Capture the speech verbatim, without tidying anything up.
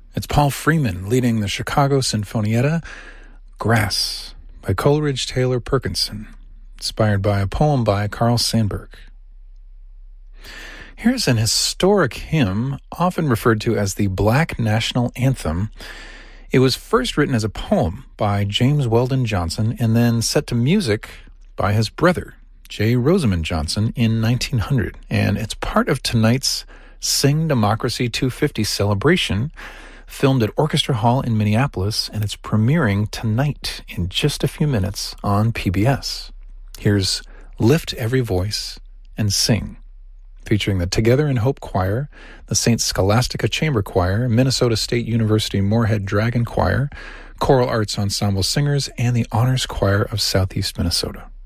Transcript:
It's Paul Freeman leading the Chicago Sinfonietta, Grass, by Coleridge Taylor Perkinson, inspired by a poem by Carl Sandburg. Here's an historic hymn, often referred to as the Black National Anthem. It was first written as a poem by James Weldon Johnson and then set to music by his brother, J. Rosamond Johnson, in nineteen hundred. And it's part of tonight's Sing Democracy two fifty celebration, filmed at Orchestra Hall in Minneapolis, and it's premiering tonight in just a few minutes on P B S. Here's Lift Every Voice and Sing, featuring the Together in Hope Choir, the Saint Scholastica Chamber Choir, Minnesota State University Moorhead Dragon Choir, Choral Arts Ensemble Singers, and the Honors Choir of Southeast Minnesota.